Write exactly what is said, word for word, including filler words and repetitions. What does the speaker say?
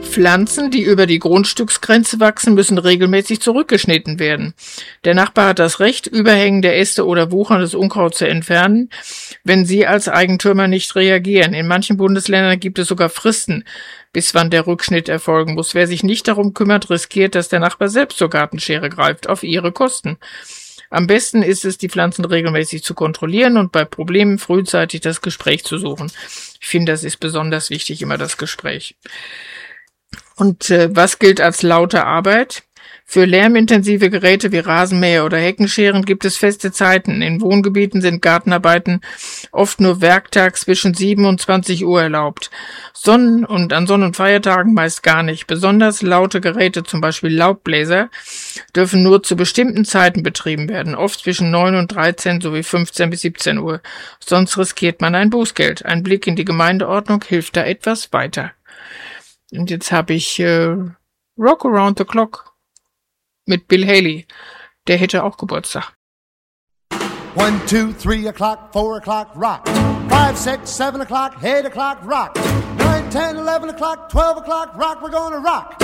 Pflanzen, die über die Grundstücksgrenze wachsen, müssen regelmäßig zurückgeschnitten werden. Der Nachbar hat das Recht, überhängende Äste oder wucherndes Unkraut zu entfernen, wenn Sie als Eigentümer nicht reagieren. In manchen Bundesländern gibt es sogar Fristen, bis wann der Rückschnitt erfolgen muss. Wer sich nicht darum kümmert, riskiert, dass der Nachbar selbst zur Gartenschere greift, auf ihre Kosten. Am besten ist es, die Pflanzen regelmäßig zu kontrollieren und bei Problemen frühzeitig das Gespräch zu suchen. Ich finde, das ist besonders wichtig, immer das Gespräch. Und äh, was gilt als laute Arbeit? Für lärmintensive Geräte wie Rasenmäher oder Heckenscheren gibt es feste Zeiten. In Wohngebieten sind Gartenarbeiten oft nur werktags zwischen sieben und zwanzig Uhr erlaubt. Sonnen- und an Sonn- und Feiertagen meist gar nicht. Besonders laute Geräte, zum Beispiel Laubbläser, dürfen nur zu bestimmten Zeiten betrieben werden, oft zwischen neun und dreizehn sowie fünfzehn bis siebzehn Uhr. Sonst riskiert man ein Bußgeld. Ein Blick in die Gemeindeordnung hilft da etwas weiter. Und jetzt habe ich äh, Rock Around the Clock mit Bill Haley. Der hätte auch Geburtstag. One, two, three o'clock, four o'clock, rock. Five, six, seven o'clock, eight o'clock, rock. Nine, ten, eleven o'clock, twelve o'clock, rock. We're gonna rock.